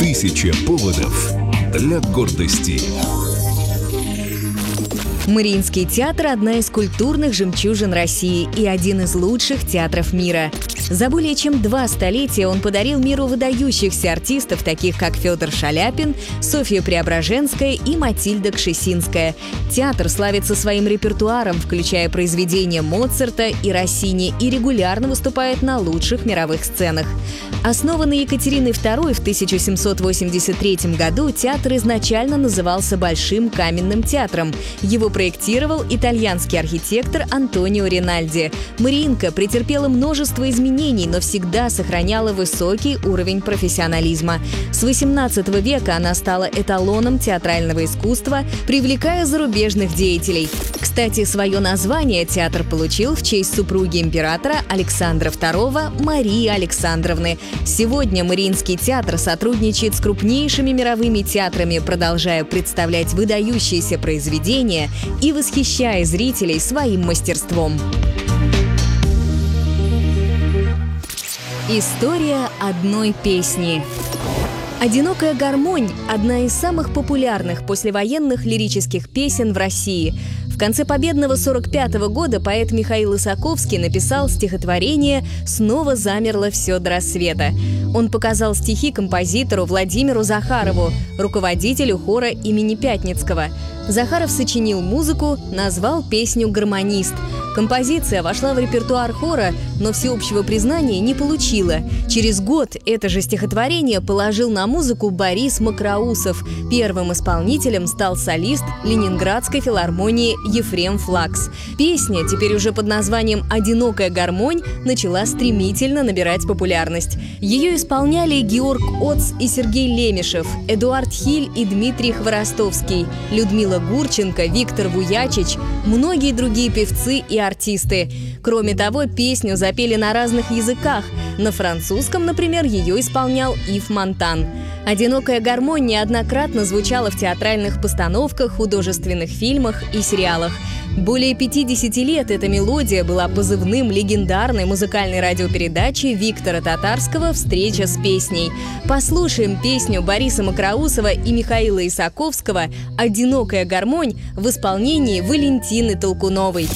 Тысяча поводов для гордости. Мариинский театр – одна из культурных жемчужин России и один из лучших театров мира. За более чем 2 столетия он подарил миру выдающихся артистов, таких как Федор Шаляпин, Софья Преображенская и Матильда Кшесинская. Театр славится своим репертуаром, включая произведения Моцарта и Россини, и регулярно выступает на лучших мировых сценах. Основанный Екатериной II в 1783 году, театр изначально назывался Большим каменным театром. Его проектировал итальянский архитектор Антонио Ринальди. Мариинка претерпела множество изменений, но всегда сохраняла высокий уровень профессионализма. С XVIII века она стала эталоном театрального искусства, привлекая зарубежных деятелей. Кстати, свое название театр получил в честь супруги императора Александра II Марии Александровны. Сегодня Мариинский театр сотрудничает с крупнейшими мировыми театрами, продолжая представлять выдающиеся произведения и восхищая зрителей своим мастерством. История одной песни. «Одинокая гармонь» – одна из самых популярных послевоенных лирических песен в России. В конце победного 1945 года поэт Михаил Исаковский написал стихотворение «Снова замерло все до рассвета». Он показал стихи композитору Владимиру Захарову, руководителю хора имени Пятницкого. Захаров сочинил музыку, назвал песню «Гармонист». Композиция вошла в репертуар хора, но всеобщего признания не получила. Через год это же стихотворение положил на музыку Борис Макроусов. Первым исполнителем стал солист Ленинградской филармонии Ефрем Флакс. Песня, теперь уже под названием «Одинокая гармонь», начала стремительно набирать популярность. Ее исполняли Георг Оц и Сергей Лемешев, Эдуард Хиль и Дмитрий Хворостовский, Людмила Гурченко, Виктор Вуячич, многие другие певцы и артисты. Кроме того, песню запели на разных языках. На французском, например, ее исполнял Ив Монтан. «Одинокая гармонь» неоднократно звучала в театральных постановках, художественных фильмах и сериалах. Более 50 лет эта мелодия была позывным легендарной музыкальной радиопередачи Виктора Татарского «Встреча с песней». Послушаем песню Бориса Макроусова и Михаила Исаковского «Одинокая гармонь» в исполнении Валентины Толкуновой.